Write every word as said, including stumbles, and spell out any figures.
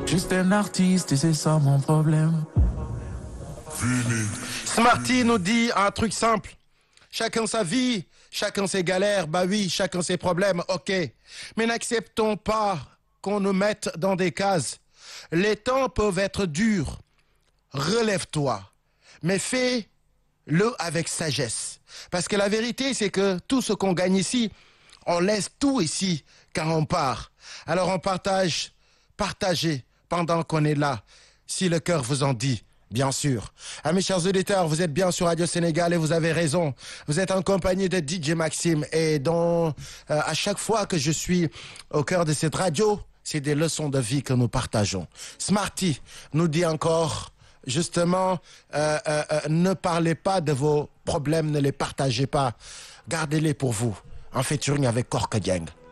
Juste un artiste et c'est ça mon problème. Smarty nous dit un truc simple. Chacun sa vie, chacun ses galères, bah oui, chacun ses problèmes, ok. Mais n'acceptons pas qu'on nous mette dans des cases. Les temps peuvent être durs. Relève-toi. Mais fais-le avec sagesse. Parce que la vérité, c'est que tout ce qu'on gagne ici, on laisse tout ici quand on part. Alors on partage, partagez pendant qu'on est là, si le cœur vous en dit. Bien sûr. Ah, mes chers auditeurs, vous êtes bien sur Radio Sénégal et vous avez raison. Vous êtes en compagnie de D J Maxime et dont, euh, à chaque fois que je suis au cœur de cette radio, c'est des leçons de vie que nous partageons. Smarty nous dit encore, justement, euh, euh, euh, ne parlez pas de vos problèmes, ne les partagez pas. Gardez-les pour vous. En featuring avec Korka Dieng.